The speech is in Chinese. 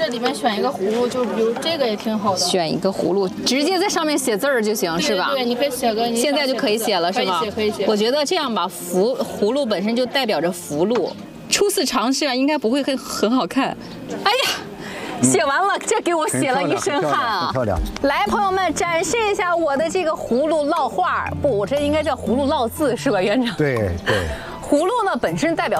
这里面选一个葫芦，就比如这个也挺好的。 选一个葫芦，直接在上面写字儿就行，是吧？ 对，你可以写个。 现在就可以写了，是吗？ 可以写。 我觉得这样吧，葫芦本身就代表着福禄，初次尝试啊，应该不会很好看。哎呀！写完了，这给我写了一身汗啊！ 漂亮。 来，朋友们，展示一下我的这个葫芦烙画。不，这应该叫葫芦烙字是吧，园长？ 对对。 葫芦呢本身代表